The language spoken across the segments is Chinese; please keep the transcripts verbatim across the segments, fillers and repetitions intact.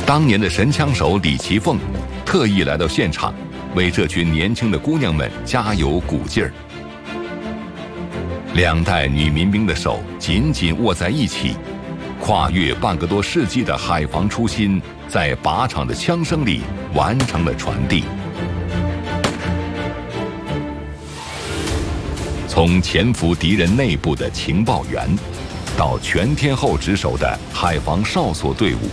当年的神枪手李奇凤特意来到现场，为这群年轻的姑娘们加油鼓劲儿。两代女民兵的手紧紧握在一起，跨越半个多世纪的海防初心，在靶场的枪声里完成了传递。从潜伏敌人内部的情报员，到全天候值守的海防哨所队伍，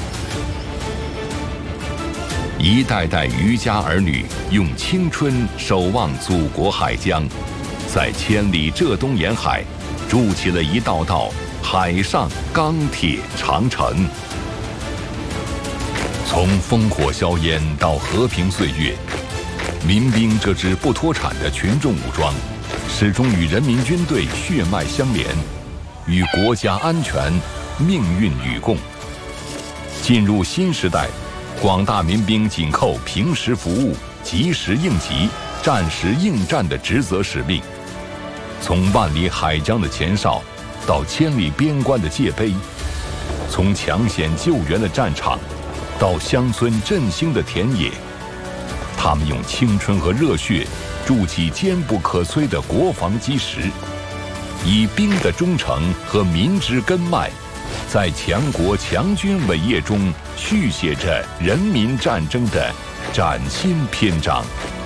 一代代渔家儿女用青春守望祖国海疆，在千里浙东沿海筑起了一道道海上钢铁长城。从烽火硝烟到和平岁月，民兵这支不脱产的群众武装，始终与人民军队血脉相连，与国家安全命运与共。进入新时代，广大民兵紧扣平时服务、及时应急、战时应战的职责使命，从万里海疆的前哨到千里边关的界碑，从抢险救援的战场到乡村振兴的田野，他们用青春和热血筑起坚不可摧的国防基石，以兵的忠诚和民之根脉，在强国强军伟业中续写着人民战争的崭新篇章。